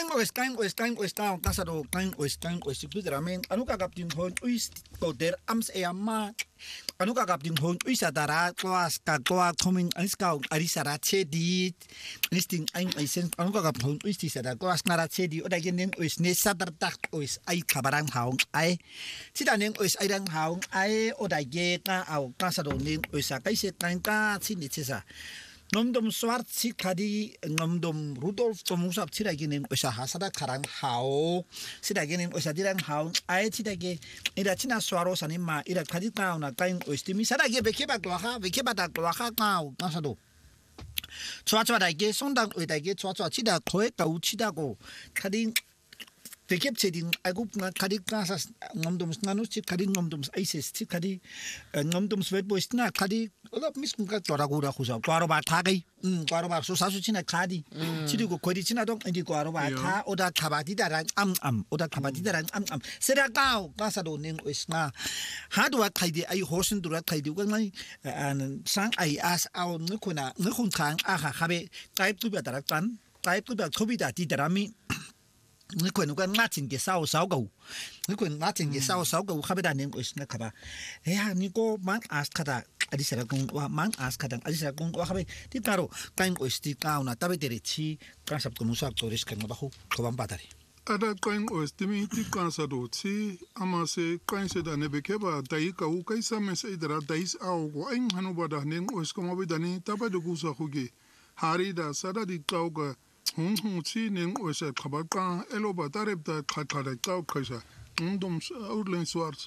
kain ois tao kasado kain ois kudramen anu kakaptin hon uis poder ams eama anu kakaptin hon uis adara klas kakwa coming anskau arisara chedi listing ain aisen anu kakaptin hon uis tisada klas nara chedi oda genen ois ne sadar tak ois ai kabarang haung ai sidanen ois airang haung ai oda ge ka au kasado nen ois kaise kain ka sinitsa nomdom swart sikadi nomdom Rudolf tomusap siraginin osa hasada karang hao siraginin osa dirang hao ai tidage ira china swaro sanima ira kadita na kain ostimi sadage bekeba da kwaha kau kasado chwa dage sondang oidage chwa chida koe kau chidago kadin Tekep seding aku kadik kasas ngomdom nganus cik kadik ngomdom aises cik kadik ngomdom sweat boys na kadik olap mis muka toragu rakusa kwaro ba tagai kwaro ba so sasu cina kadi cidigo kodi cina dong indi kwaro ba ta oda kabati darang oda kabati darang sera kau kasado ning isna hadwa kaidi ai hosen dura kaidi ngai sang ai as au ngkuna ngkun kang aha kabe type tu ba daraktan type tu ba kobi da di darami你可能个拿钱给烧狗，你可能拿钱给烧狗，还没得人为那个吧？哎呀，你个忙阿斯卡达，阿里啥个工哇忙阿斯卡达，阿里啥工哇，还没你假如干为是的高呢，特别得去干啥工作做的是干嘛好，可帮巴达哩。 Ada kain ostimi ti kansa do si ama se kain se da ne bekeba dai ka u kai sa mes idara dais au go ain hanu bada nen os ko mabe dani taba do gusa khuge hari da sada di tauga hung chi nen os khabar ka eloba tareb da khakhara tau khaisa dum outline swart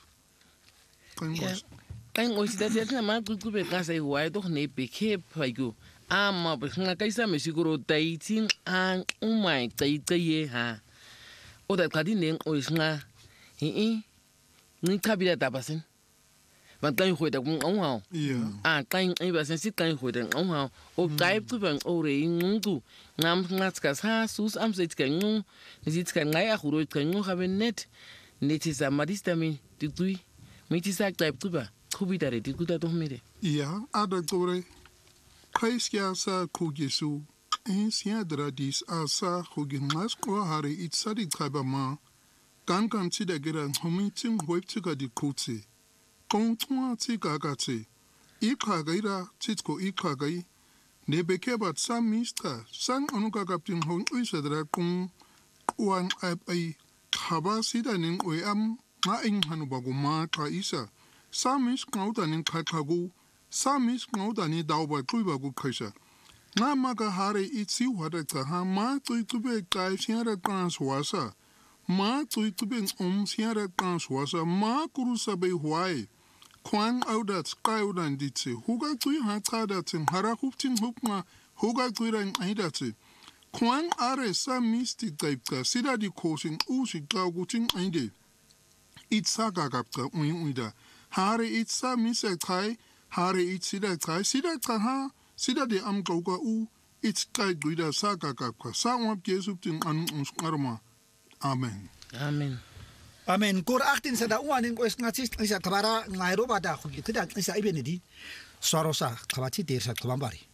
kain os da tena ma ku be kansa i wai do ne beke paigu ama be nga kai sa me siguro dai tin an umai tai tai ha oda kadi neng ois nga ni kabila tapasen van kan gooi dat om hou kan ei basen sit kan gooi dat om hou o type tu ban ore ngu nam ngatska sa sus am sit kan ngu sit kan ngai a khuro kan ngu haben net is a madistami tu tu miti sa type tu ba khubi dare ti kuta to mere ada tore kaiskia sa kugisu Insia dradis asa hugin masko hari itsari kabama kan tida gira homitin webtiga di kutsi kontwa tsigagati ikagaira titko ikagai nebekebat sam mista sang onuka kaptin hon uisadra kung uan ai khaba sida ning am ma ing hanubago ma ka isa samis ngaudanin khakhagu samis ngaudani dauba tuibagu khaisa nga maga hare itsi wada ha ma tube kai siara transwasa ma tube siara transwasa ma kurusa be huai kwang audat skaudan ditse huga tui ha tada tin hara huptin hupma huga tuiran aidate kwang are sa misti type ka sida di kosin usi kaugutin aide itsaga gapta uida hare itsa misa kai hare itsida kai sida ha Sida de am kauka it's kai guida saka kakwa sa wap Jesu tin anu ons arma amen Kor 18 sada uanin ko ngatis isa kabara ngairo bada khu kita isa ibenedi sorosa kabati der sa kabambari